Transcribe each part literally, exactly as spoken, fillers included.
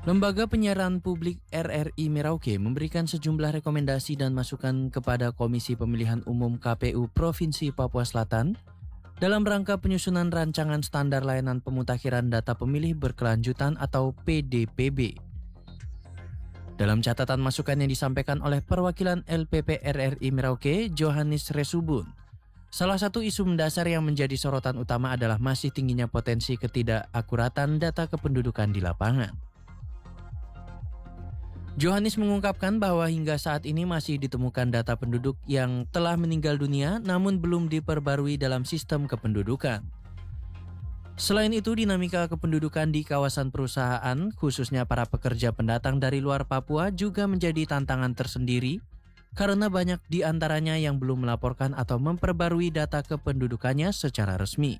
Lembaga Penyiaran Publik R R I Merauke memberikan sejumlah rekomendasi dan masukan kepada Komisi Pemilihan Umum K P U Provinsi Papua Selatan dalam rangka penyusunan rancangan standar layanan pemutakhiran data pemilih berkelanjutan atau P D P B. Dalam catatan masukan yang disampaikan oleh perwakilan L P P R R I Merauke, Johannes Resubun, salah satu isu mendasar yang menjadi sorotan utama adalah masih tingginya potensi ketidakakuratan data kependudukan di lapangan. Johannes mengungkapkan bahwa hingga saat ini masih ditemukan data penduduk yang telah meninggal dunia namun belum diperbarui dalam sistem kependudukan. Selain itu, dinamika kependudukan di kawasan perusahaan, khususnya para pekerja pendatang dari luar Papua, juga menjadi tantangan tersendiri karena banyak di antaranya yang belum melaporkan atau memperbarui data kependudukannya secara resmi.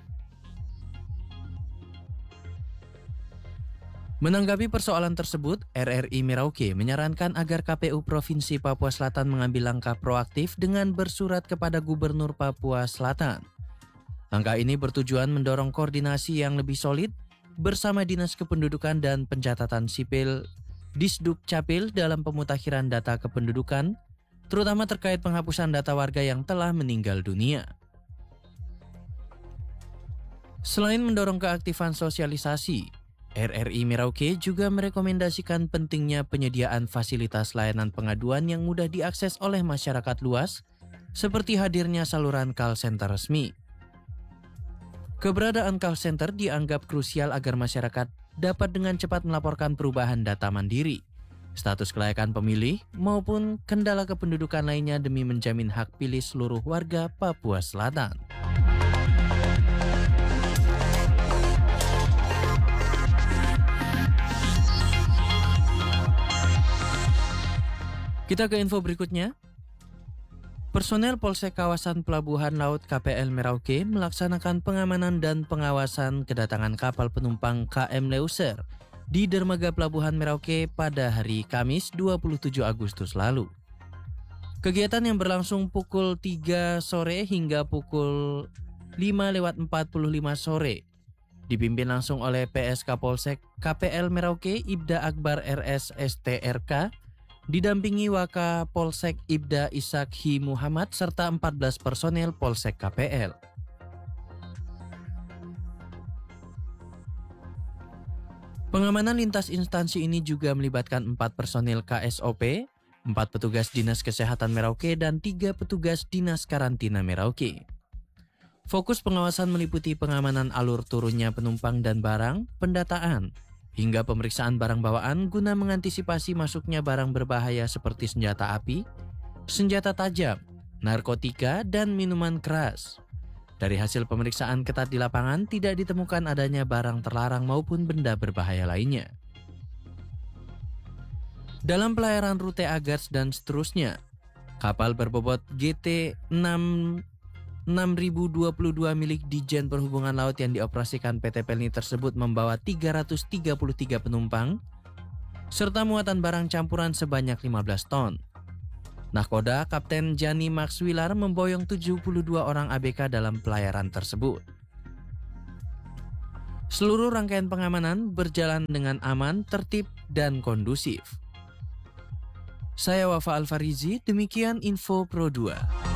Menanggapi persoalan tersebut, R R I Merauke menyarankan agar K P U Provinsi Papua Selatan mengambil langkah proaktif dengan bersurat kepada Gubernur Papua Selatan. Langkah ini bertujuan mendorong koordinasi yang lebih solid bersama Dinas Kependudukan dan Pencatatan Sipil Disduk Capil dalam pemutakhiran data kependudukan, terutama terkait penghapusan data warga yang telah meninggal dunia. Selain mendorong keaktifan sosialisasi, R R I Merauke juga merekomendasikan pentingnya penyediaan fasilitas layanan pengaduan yang mudah diakses oleh masyarakat luas, seperti hadirnya saluran call center resmi. Keberadaan call center dianggap krusial agar masyarakat dapat dengan cepat melaporkan perubahan data mandiri, status kelayakan pemilih, maupun kendala kependudukan lainnya demi menjamin hak pilih seluruh warga Papua Selatan. Kita ke info berikutnya. Personel Polsek Kawasan Pelabuhan Laut K P L Merauke melaksanakan pengamanan dan pengawasan kedatangan kapal penumpang K M Leuser di dermaga Pelabuhan Merauke pada hari Kamis dua puluh tujuh Agustus lalu. Kegiatan yang berlangsung pukul tiga sore hingga pukul lima lewat empat puluh lima sore dipimpin langsung oleh P S Kapolsek K P L Merauke Ibda Akbar R S S T R K, didampingi Waka Polsek Ibda Ishakhi Muhammad serta empat belas personel Polsek K P L. Pengamanan lintas instansi ini juga melibatkan empat personil K S O P, empat petugas Dinas Kesehatan Merauke, dan tiga petugas Dinas Karantina Merauke. Fokus pengawasan meliputi pengamanan alur turunnya penumpang dan barang, pendataan, hingga pemeriksaan barang bawaan guna mengantisipasi masuknya barang berbahaya seperti senjata api, senjata tajam, narkotika, dan minuman keras. Dari hasil pemeriksaan ketat di lapangan, tidak ditemukan adanya barang terlarang maupun benda berbahaya lainnya. Dalam pelayaran rute Agats dan seterusnya, kapal berbobot G T enam ribu dua puluh dua milik Dijen Perhubungan Laut yang dioperasikan P T Pelni tersebut membawa tiga ratus tiga puluh tiga penumpang, serta muatan barang campuran sebanyak lima belas ton. Nahkoda Kapten Jani Maxwilar memboyong tujuh puluh dua orang A B K dalam pelayaran tersebut. Seluruh rangkaian pengamanan berjalan dengan aman, tertib, dan kondusif. Saya Wafa Alfarizi, demikian info Pro dua.